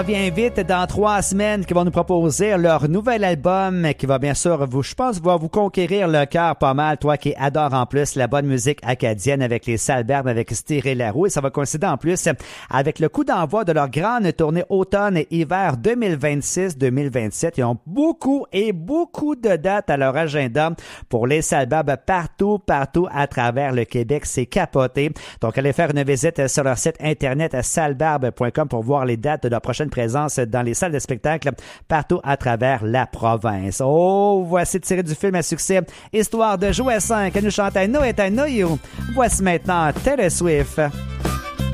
Vient vite dans 3 semaines qui vont nous proposer leur nouvel album qui va bien sûr je pense va vous conquérir le cœur pas mal, toi qui adore en plus la bonne musique acadienne avec les Salberbes, avec Styré Leroux, et ça va coïncider en plus avec le coup d'envoi de leur grande tournée automne et hiver 2026-2027. Ils ont beaucoup de dates à leur agenda pour les Salberbes partout à travers le Québec. C'est capoté. Donc allez faire une visite sur leur site internet à salberbe.com pour voir les dates de leur prochaine présence dans les salles de spectacle partout à travers la province. Oh, voici tiré du film à succès Histoire de jouer 5. Elle nous chante I Know It, I Know You. Voici maintenant Taylor Swift.